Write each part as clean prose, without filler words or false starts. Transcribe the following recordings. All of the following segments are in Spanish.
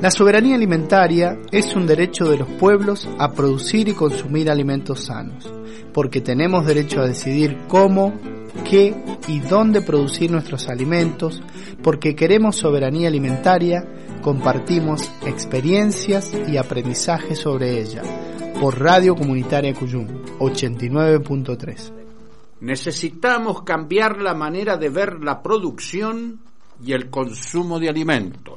La soberanía alimentaria es un derecho de los pueblos a producir y consumir alimentos sanos, porque tenemos derecho a decidir cómo, qué y dónde producir nuestros alimentos, porque queremos soberanía alimentaria, compartimos experiencias y aprendizaje sobre ella. Por Radio Comunitaria Cuyum, 89.3. Necesitamos cambiar la manera de ver la producción y el consumo de alimentos.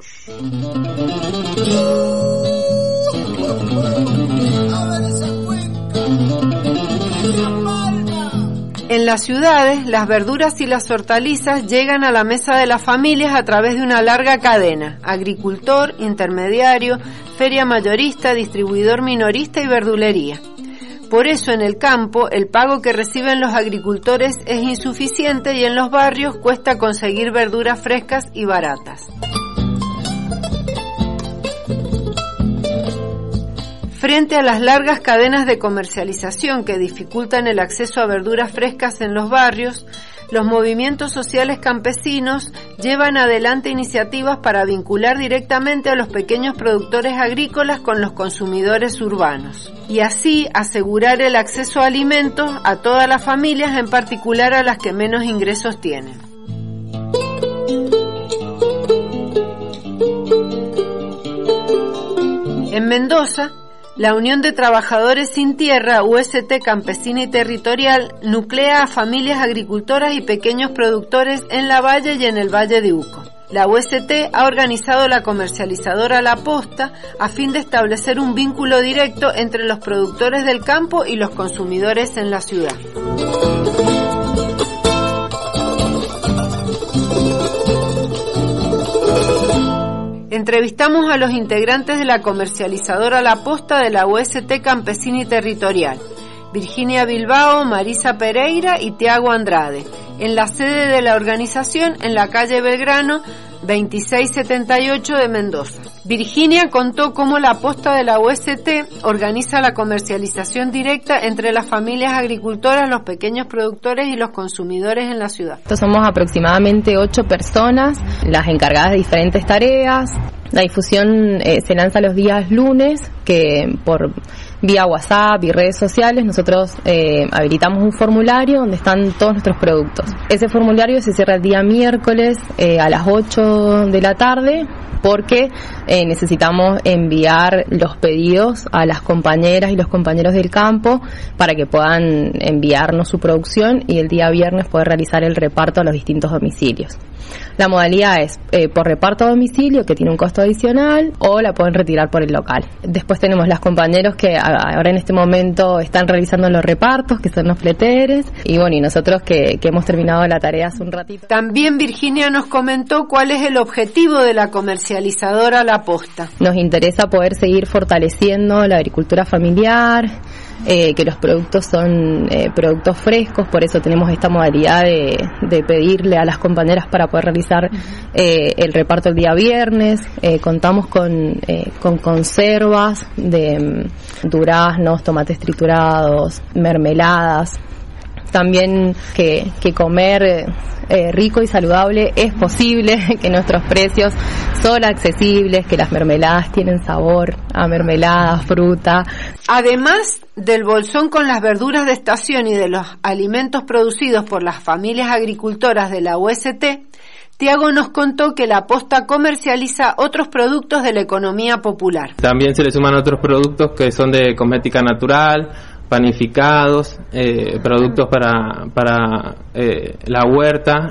En las ciudades, las verduras y las hortalizas llegan a la mesa de las familias a través de una larga cadena: agricultor, intermediario, feria mayorista, distribuidor minorista y verdulería. Por eso en el campo el pago que reciben los agricultores es insuficiente y en los barrios cuesta conseguir verduras frescas y baratas. Frente a las largas cadenas de comercialización que dificultan el acceso a verduras frescas en los barrios, los movimientos sociales campesinos llevan adelante iniciativas para vincular directamente a los pequeños productores agrícolas con los consumidores urbanos y así asegurar el acceso a alimentos a todas las familias, en particular a las que menos ingresos tienen. En Mendoza, la Unión de Trabajadores Sin Tierra, UST Campesina y Territorial, nuclea a familias agricultoras y pequeños productores en la Valle y en el Valle de Uco. La UST ha organizado la comercializadora La Posta a fin de establecer un vínculo directo entre los productores del campo y los consumidores en la ciudad. Entrevistamos a los integrantes de la comercializadora La Posta de la UST Campesina y Territorial, Virginia Bilbao, Marisa Pereira y Tiago Andrade, en la sede de la organización en la calle Belgrano 2678 de Mendoza. Virginia contó cómo La Posta de la UST organiza la comercialización directa entre las familias agricultoras, los pequeños productores y los consumidores en la ciudad. Somos aproximadamente 8 personas, las encargadas de diferentes tareas. La difusión se lanza los días lunes, que por vía WhatsApp y redes sociales nosotros habilitamos un formulario donde están todos nuestros productos. Ese formulario se cierra el día miércoles a las 8 de la tarde porque necesitamos enviar los pedidos a las compañeras y los compañeros del campo para que puedan enviarnos su producción y el día viernes poder realizar el reparto a los distintos domicilios. La modalidad es por reparto a domicilio, que tiene un costo adicional, o la pueden retirar por el local. Después tenemos las compañeros que ahora en este momento están realizando los repartos, que son los fleteres, y bueno, y nosotros que hemos terminado la tarea hace un ratito. También Virginia nos comentó cuál es el objetivo de la comercializadora La Posta. Nos interesa poder seguir fortaleciendo la agricultura familiar, que los productos son productos frescos, por eso tenemos esta modalidad de pedirle a las compañeras para poder realizar el reparto el día viernes. Contamos con conservas de duraznos, tomates triturados, mermeladas. También que comer rico y saludable es posible, que nuestros precios son accesibles, que las mermeladas tienen sabor a mermelada, fruta. Además del bolsón con las verduras de estación y de los alimentos producidos por las familias agricultoras de la UST, Tiago nos contó que La Posta comercializa otros productos de la economía popular. También se le suman otros productos que son de cosmética natural, panificados, productos para la huerta,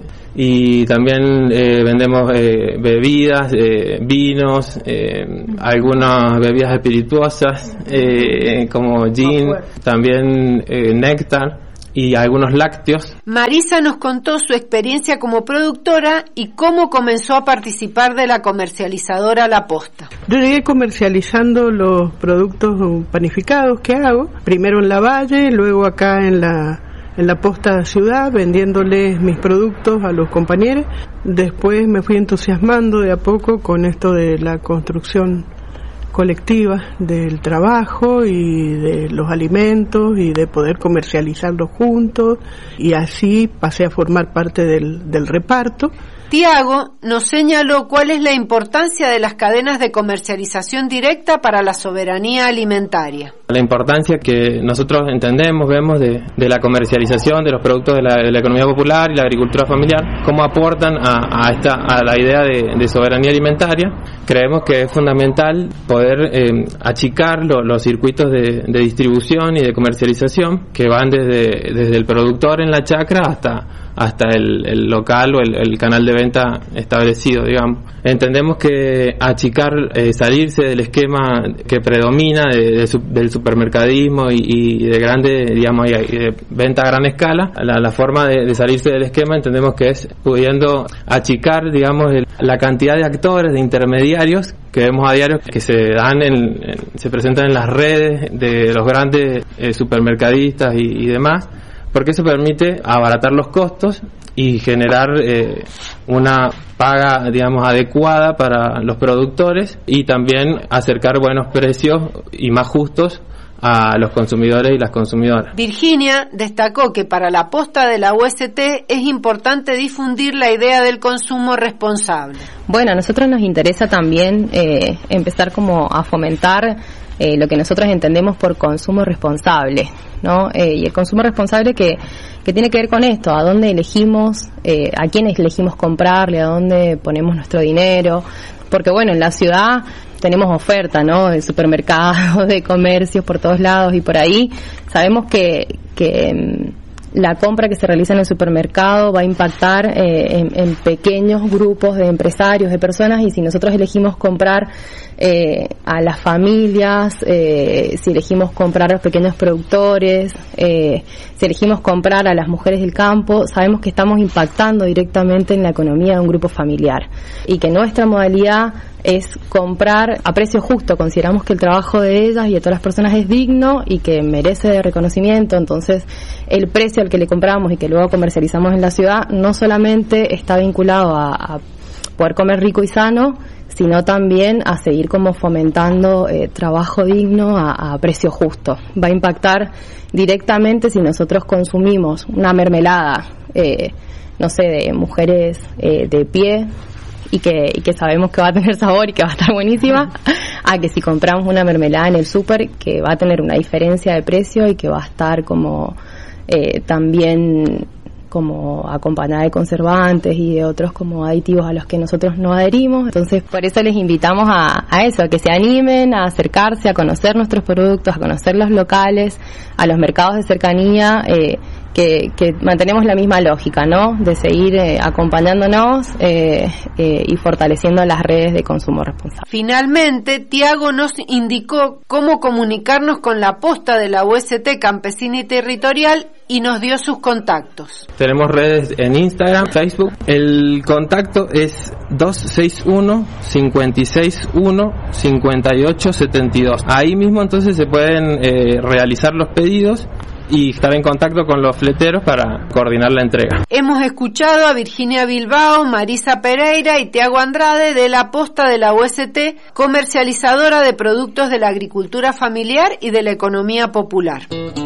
y también vendemos bebidas, vinos, algunas bebidas espirituosas como gin, también néctar y algunos lácteos. Marisa nos contó su experiencia como productora y cómo comenzó a participar de la comercializadora La Posta. Yo llegué comercializando los productos panificados que hago, primero en la Valle, luego acá en la Posta Ciudad, vendiéndoles mis productos a los compañeros. Después me fui entusiasmando de a poco con esto de la construcción colectiva del trabajo y de los alimentos y de poder comercializarlos juntos, y así pasé a formar parte del reparto Tiago nos señaló cuál es la importancia de las cadenas de comercialización directa para la soberanía alimentaria. La importancia que nosotros entendemos, vemos de la comercialización de los productos de la economía popular y la agricultura familiar, cómo aportan a la idea de soberanía alimentaria. Creemos que es fundamental poder achicar los circuitos de distribución y de comercialización que van desde el productor en la chacra hasta el local o el canal de venta establecido, digamos. Entendemos que achicar, salirse del esquema que predomina del supermercadismo y de grande, digamos, y de venta a gran escala, la forma de salirse del esquema entendemos que es pudiendo achicar, digamos, la cantidad de actores, de intermediarios que vemos a diario que se presentan en las redes de los grandes supermercadistas y demás, porque eso permite abaratar los costos y generar una paga, digamos, adecuada para los productores y también acercar buenos precios y más justos a los consumidores y las consumidoras. Virginia destacó que para la posta de la UST es importante difundir la idea del consumo responsable. Bueno, a nosotros nos interesa también empezar como a fomentar lo que nosotros entendemos por consumo responsable, ¿no? Y el consumo responsable que tiene que ver con esto, a dónde elegimos, a quiénes elegimos comprarle, a dónde ponemos nuestro dinero, porque bueno, en la ciudad tenemos oferta, ¿no? De supermercados, de comercios por todos lados y por ahí sabemos que la compra que se realiza en el supermercado va a impactar en pequeños grupos de empresarios, de personas, y si nosotros elegimos comprar a las familias, si elegimos comprar a los pequeños productores, si elegimos comprar a las mujeres del campo, sabemos que estamos impactando directamente en la economía de un grupo familiar y que nuestra modalidad es comprar a precio justo. Consideramos que el trabajo de ellas y de todas las personas es digno y que merece reconocimiento. Entonces el precio al que le compramos y que luego comercializamos en la ciudad no solamente está vinculado a poder comer rico y sano, sino también a seguir como fomentando trabajo digno a precio justo. Va a impactar directamente si nosotros consumimos una mermelada, no sé, de mujeres de pie, y que sabemos que va a tener sabor y que va a estar buenísima, a que si compramos una mermelada en el súper, que va a tener una diferencia de precio y que va a estar como también como acompañada de conservantes y de otros como aditivos a los que nosotros no adherimos. Entonces, por eso les invitamos a eso, a que se animen a acercarse, a conocer nuestros productos, a conocer los locales, a los mercados de cercanía, que mantenemos la misma lógica, ¿no? De seguir acompañándonos y fortaleciendo las redes de consumo responsable. Finalmente, Tiago nos indicó cómo comunicarnos con la posta de la UST Campesina y Territorial y nos dio sus contactos. Tenemos redes en Instagram, Facebook. El contacto es 261-561-5872. Ahí mismo entonces se pueden realizar los pedidos y estar en contacto con los fleteros para coordinar la entrega. Hemos escuchado a Virginia Bilbao, Marisa Pereira y Tiago Andrade de la posta de la UST, comercializadora de productos de la agricultura familiar y de la economía popular.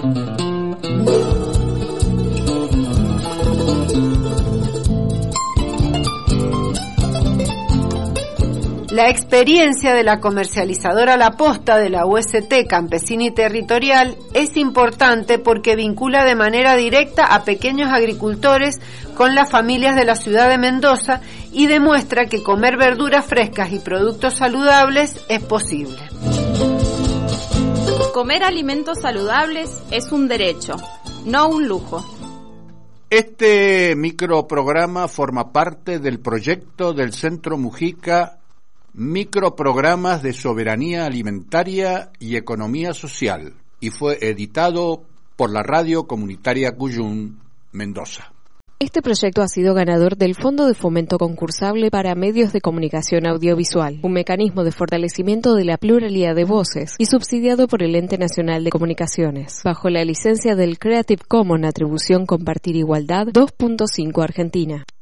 La experiencia de la comercializadora La Posta de la UST Campesina y Territorial es importante porque vincula de manera directa a pequeños agricultores con las familias de la ciudad de Mendoza y demuestra que comer verduras frescas y productos saludables es posible. Comer alimentos saludables es un derecho, no un lujo. Este microprograma forma parte del proyecto del Centro Mujica Microprogramas de Soberanía Alimentaria y Economía Social y fue editado por la Radio Comunitaria Cuyún, Mendoza. Este proyecto ha sido ganador del Fondo de Fomento Concursable para Medios de Comunicación Audiovisual, un mecanismo de fortalecimiento de la pluralidad de voces y subsidiado por el Ente Nacional de Comunicaciones, bajo la licencia del Creative Commons Atribución Compartir Igualdad 2.5 Argentina.